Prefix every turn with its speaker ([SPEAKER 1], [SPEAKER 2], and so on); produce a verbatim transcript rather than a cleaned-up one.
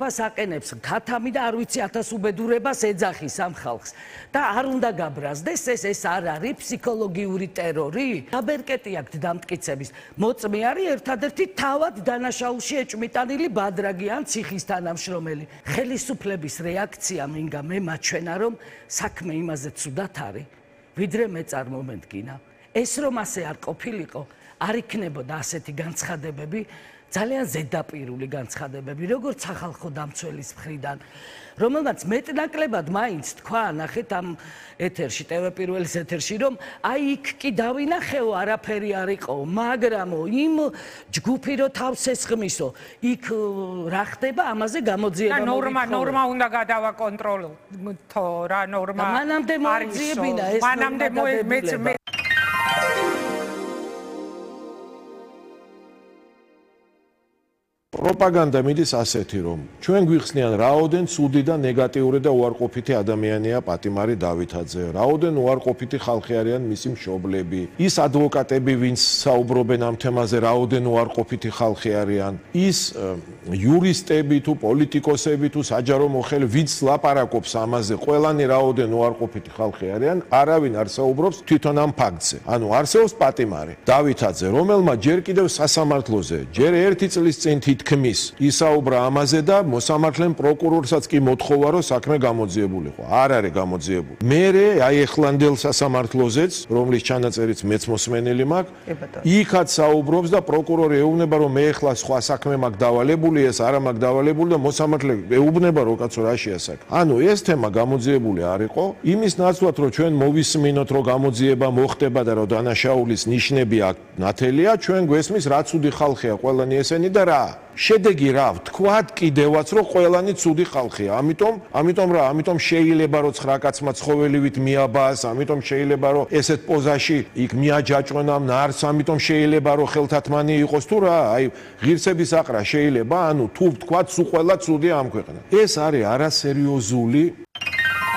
[SPEAKER 1] უზრუნველყოფას აყენებს ქათამი და არ ვიცი ათას უბედურებას ეძახის ამ ხალხს და არ უნდა გაბრაზდეს ეს ეს არ არის ფსიქოლოგიური ტერორი აბერკეტი აქვს დამტკიცების მოწმე არის ერთადერთი თავად დანაშაულში ეჭვმიტანილი ბადრაგი ან ციხის თანამშრომელი ხელისუფლების რეაქცია მინგა მე მაჩვენა რომ საქმე იმაზე ცუდად არის ვიდრე მე წარმომედგინა ეს რომ ასე არ ყოფილიყო არ იქნებოდა ასეთი განცხადებები ძალიან ზედაპირული განცხადებები როგორც სახალხო დამცველის მხრიდან რომელმაც მეტნაკლებად მაინც თქვა ნახეთ ამ ეთერში ტევ პირველის ეთერში რომ აი იქ კი დავინახეო არაფერი არ იყო მაგრამ იმ ჯგუფი რო თავს ესხმისო იქ რა ხდება ამაზე გამოძიება
[SPEAKER 2] და ნორმა ნორმა უნდა გადავაკონტროლო რა ნორმა
[SPEAKER 1] მანამდე მოძიებინა ეს
[SPEAKER 2] მანამდე მეც
[SPEAKER 3] პროპაგანდა მიდის ასეთი რომ ჩვენ გვიხსნიან რაოდენ ცუდი და ნეგატიური და უარყოფითი ადამიანია პატიმარი დავითაძე რაოდენ უარყოფითი ხალხი არიან მისი მშობლები ის ადვოკატები ვინც საუბრობენ ამ თემაზე რაოდენ უარყოფითი ხალხი არიან ის იურისტები თუ პოლიტიკოსები თუ საჯარო მოხელე ვინც ლაპარაკობს ამაზე ყველანი რაოდენ უარყოფითი ხალხი არიან არავინ არ საუბრობს თვითონ ამ ფაქტზე ანუ არსებობს პატიმარი დავითაძე რომელმაც ჯერ კიდევ სასამართლოზე ჯერ ერთი წლის წინ თითქმის ისაუბრა ამაზე და მოსამართლემ პროკურორსაც კი მოთხოვა რომ საქმე გამოძიებულიყო არ არის გამოძიებული მერე აი ეხლანდელ სასამართლოზეც რომლის ჩანაწერიც მეც მოსმენელი მაქვს იქაც საუბრობს და პროკურორი ეუბნება რომ მე ეხლა სხვა საქმე მაქვს დავალებული ეს არა მაქვს დავალებული და მოსამართლე ეუბნება რომ კაცო რაშია საქმე ანუ ეს თემა გამოძიებული არ იყო იმის ნაცვლად რომ ჩვენ მოვისმინოთ რომ გამოძიება მოხდება და რომ დანაშაულის ნიშნები აქ ნათელია ჩვენ გვესმის რა ცუდი ხალხია ყველანი ესენი და რა შედეგი რა ვთქვათ კიდევაც რომ ყველანი ცუდი ხალხია ამიტომ ამიტომ რა ამიტომ შეიძლება რომ ცხრა კაცმა ცხოველივით მიაბას ამიტომ შეიძლება რომ ესეთ პოზაში იქ მიაჯაჭვენ ამ ნარს ამიტომ შეიძლება რომ ხელთათმანი იყოს თუ რა აი ღირსების აყრა შეიძლება ანუ თუ ვთქვათ სულ ყველა ცუდია ამ ქვეყანას ეს არის არასერიოზული